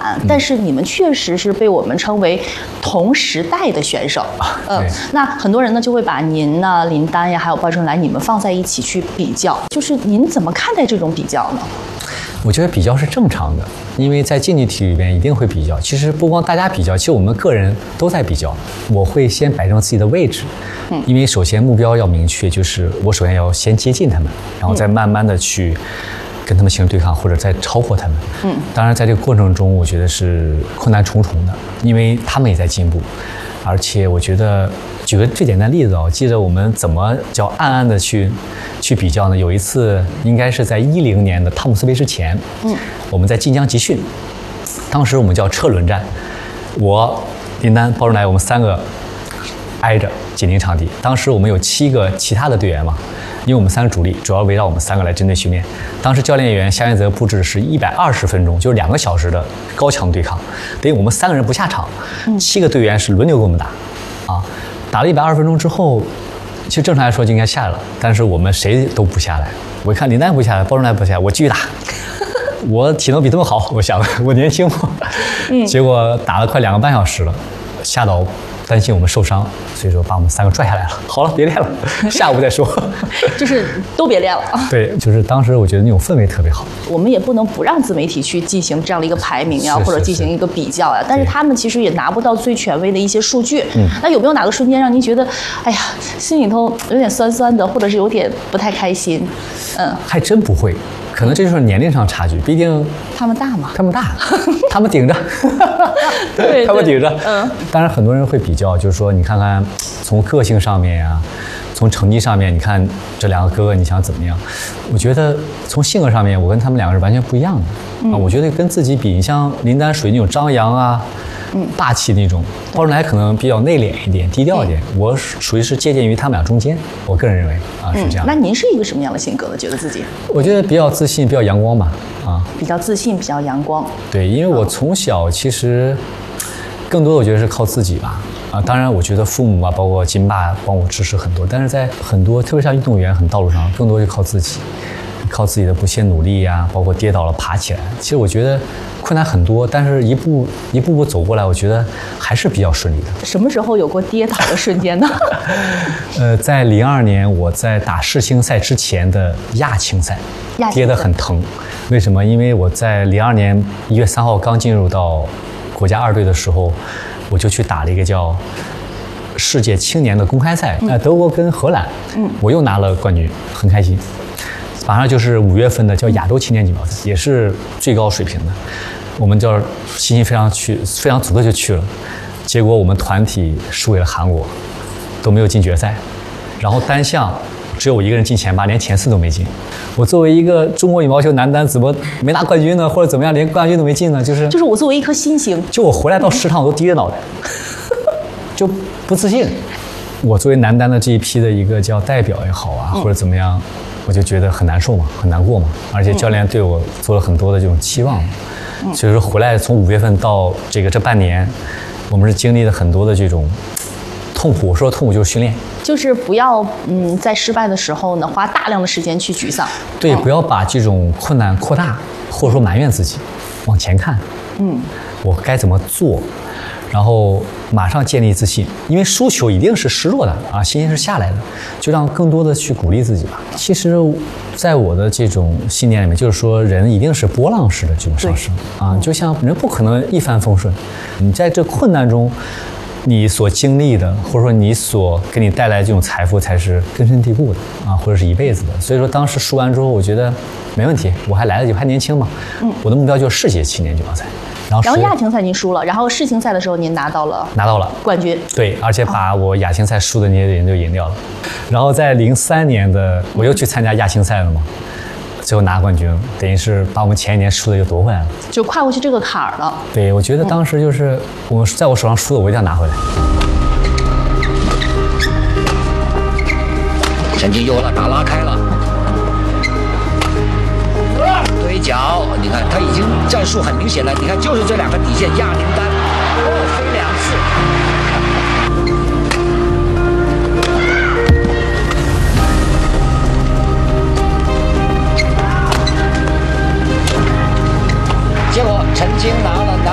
但是你们确实是被我们称为同时代的选手。那很多人呢就会把您呢、林丹呀，还有鲍春来，你们放在一起去比较，就是您怎么看待这种比较呢？ 我觉得比较是正常的，因为在竞技体育里边一定会比较。其实不光大家比较，其实我们个人都在比较。我会先摆正自己的位置，因为首先目标要明确，就是我首先要先接近他们，然后再慢慢的去跟他们形成对抗，或者再超过他们。当然在这个过程中，我觉得是困难重重的，因为他们也在进步。而且我觉得，举个最简单的例子啊，我记得我们怎么叫暗暗的去比较呢？有一次应该是在10年的汤姆斯杯之前，我们在晋江集训，当时我们叫车轮战，我、林丹、鲍春来，我们3个挨着紧邻场地。当时我们有7个其他的队员嘛，因为我们3个主力主要围绕我们3个来针对训练。当时教练员夏元泽布置是120分钟，就是2个小时的高强对抗，等于我们3个人不下场，7个队员是轮流跟我们打，打了120分钟之后，其实正常来说就应该下来了，但是我们谁都不下来。我一看林丹不下来，鲍春来不下来，我继续打。我体能比他们好，我想我年轻嘛，结果打了快2个半小时了，吓到担心我们受伤，所以说把我们3个拽下来了。好了，别练了，下午再说。 就是都别练了。 对，就是当时我觉得那种氛围特别好。 我们也不能不让自媒体去进行这样的一个排名呀，或者进行一个比较呀。但是他们其实也拿不到最权威的一些数据。那有没有哪个瞬间让您觉得，哎呀，心里头有点酸酸的，或者是有点不太开心？ 还真不会。可能这就是年龄上差距，毕竟他们大嘛， 他们大，他们顶着， 对， 他们顶着。当然很多人会比较，就是说你看看从个性上面呀，从成绩上面，你看这2个哥哥，你想怎么样？我觉得从性格上面，我跟他们2个是完全不一样的。我觉得跟自己比，你像林丹属于那种张扬啊。霸气那种，鲍春来可能比较内敛一点，低调一点。我属于是借鉴于他们俩中间，我个人认为是这样。 那您是一个什么样的性格呢？觉得自己？ 我觉得比较自信，比较阳光吧。 比较自信，比较阳光。 对，因为我从小其实更多的我觉得是靠自己吧。当然我觉得父母啊，包括金爸帮我支持很多，但是在很多特别像运动员很道路上，更多是靠自己。靠自己的不懈努力呀，包括跌倒了爬起来。其实我觉得困难很多，但是一步步走过来，我觉得还是比较顺利的。 什么时候有过跌倒的瞬间呢？ 在02年我在打世青赛之前的亚青赛，跌得很疼。为什么？因为我在02年1月3号刚进入到国家2队的时候，我就去打了一个叫世界青年的公开赛，德国跟荷兰，我又拿了冠军，很开心。马上就是5月份的叫亚洲青年锦标赛，也是最高水平的。我们叫信心非常足的就去了，结果我们团体输给了韩国，都没有进决赛。然后单项只有我一个人进前8，连前4都没进。我作为一个中国羽毛球男单，怎么没拿冠军呢？或者怎么样，连冠军都没进呢？就是我作为一颗新星， 就我回来到食堂我都低着脑袋，就不自信。我作为男单的这一批的一个叫代表也好啊，或者怎么样。我就觉得很难受嘛，很难过嘛，而且教练对我做了很多的这种期望，所以说回来从5月份到这半年，我们是经历了很多的这种痛苦。我说的痛苦就是训练， 就是不要在失败的时候呢花大量的时间去沮丧， 对，不要把这种困难扩大，或者说埋怨自己，往前看，我该怎么做。然后马上建立自信，因为输球一定是失落的信心是下来的，就让更多的去鼓励自己吧。其实，在我的这种信念里面，就是说人一定是波浪式的这种上升就像人不可能一帆风顺，你在这困难中，你所经历的，或者说你所给你带来这种财富，才是根深蒂固的或者是一辈子的。所以说，当时输完之后，我觉得没问题，我还来得及，还年轻嘛。我的目标就是世界青年锦标赛。然后亚青赛您输了，然后世青赛的时候您拿到了冠军， 对，而且把我亚青赛输的那些人就赢掉了。然后在03年的我又去参加亚青赛了嘛，最后拿冠军，等于是把我们前1年输的又夺回来了， 就跨过去这个坎儿了。 对，我觉得当时就是在我手上输的，我一定要拿回来。 陈静又打拉开了。推脚，你看他已经战术很明显了，你看就是这2个底线压林丹，飞2次，结果陈清拿了。